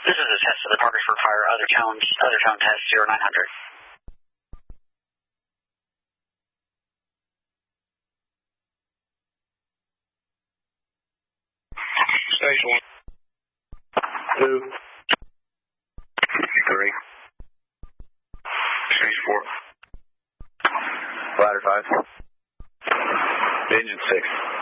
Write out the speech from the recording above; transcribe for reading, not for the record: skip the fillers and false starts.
This is a test of the Parkersburg Fire. Other tone test 0900. Station 1. 2. 3. Station 4. Ladder 5. Engine 6.